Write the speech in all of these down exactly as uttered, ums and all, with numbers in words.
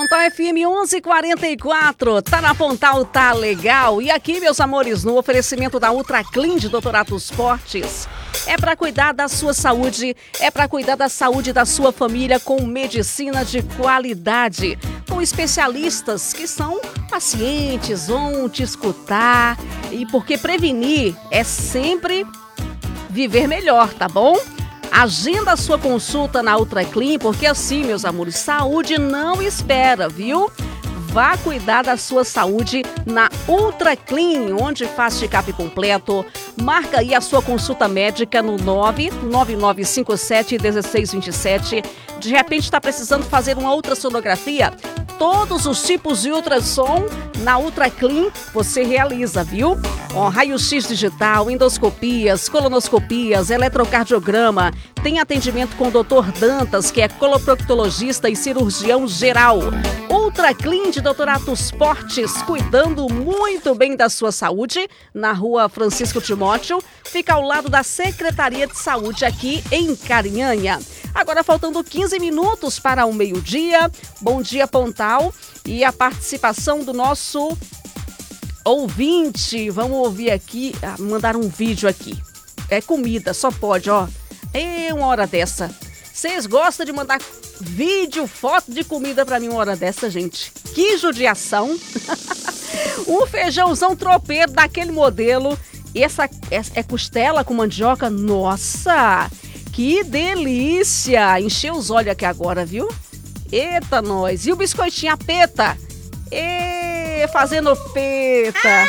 Pontal F M onze e quarenta e quatro, tá na Pontal, tá legal. E aqui, meus amores, no oferecimento da Ultra Clean de doutor Atos Fortes, é para cuidar da sua saúde, é para cuidar da saúde da sua família com medicina de qualidade, com especialistas que são pacientes, vão te escutar, e porque prevenir é sempre viver melhor, tá bom? Agenda a sua consulta na Ultra Clean, porque assim, meus amores, saúde não espera, viu? Vá cuidar da sua saúde na Ultra Clean, onde faz check-up completo. Marca aí a sua consulta médica no nove nove nove cinco sete um seis dois sete. De repente está precisando fazer uma ultrassonografia? Todos os tipos de ultrassom na Ultra Clean você realiza, viu? Ó, raio-x digital, endoscopias, colonoscopias, eletrocardiograma. Tem atendimento com o doutor Dantas, que é coloproctologista e cirurgião geral. Ultra Clean de doutor Atos Fortes, cuidando muito bem da sua saúde, na rua Francisco Timóteo, fica ao lado da Secretaria de Saúde aqui em Carinhanha. Agora faltando quinze minutos para o meio-dia. Bom dia, Pontal. E a participação do nosso ouvinte. Vamos ouvir aqui, mandar um vídeo aqui. É comida, só pode, ó. É uma hora dessa. Vocês gostam de mandar vídeo, foto de comida pra mim uma hora dessa, gente? Que judiação. Um feijãozão tropeiro daquele modelo. Essa é, é costela com mandioca. Nossa! Que delícia! Encheu os olhos aqui agora, viu? Eita, nós! E o biscoitinho, a peta? E fazendo peta!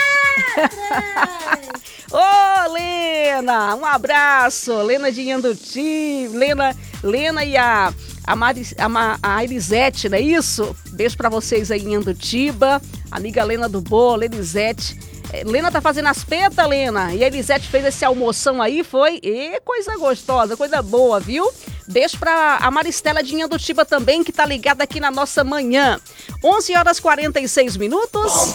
Ô, oh, Lena! Um abraço! Lena de Yanduti, Lena, Lena e a, a, Mari, a, a Elisete, não é isso? Beijo pra vocês aí em Yandutiba. Amiga Lena do Bolo, Elisete. Lena tá fazendo as petas, Lena. E a Elisete fez esse almoção aí, foi? E coisa gostosa, coisa boa, viu? Beijo pra a Maristela de Yandutiba também, que tá ligada aqui na nossa manhã. onze horas e quarenta e seis minutos.